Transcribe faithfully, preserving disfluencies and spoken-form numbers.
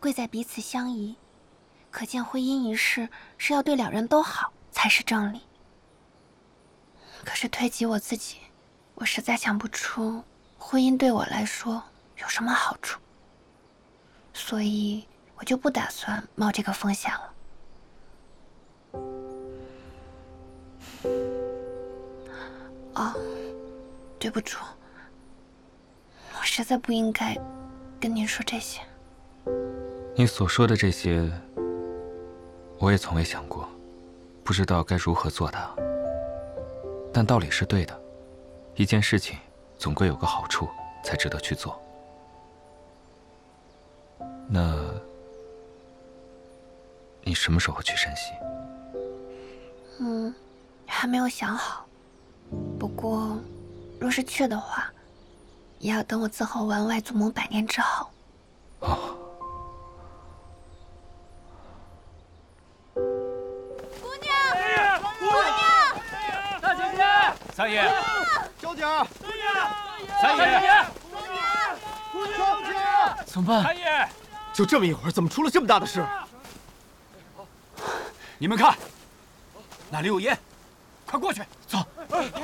贵在彼此相宜，可见婚姻一事是要对两人都好才是正理。可是推及我自己，我实在想不出婚姻对我来说有什么好处，所以我就不打算冒这个风险了。哦，对不住，我实在不应该跟您说这些。 你所说的这些，我也从未想过，不知道该如何作答。但道理是对的，一件事情总归有个好处，才值得去做。那，你什么时候去山西？ 嗯，还没有想好。不过，若是去的话，也要等我伺候完外祖母百年之后。 哦。 姑娘，姑娘， 大姐姐，三爷， 小姐， 三爷， 小姐， 怎么办？三爷， 就这么一会儿，怎么出了这么大的事？ 你们看，那里有烟，快过去，走。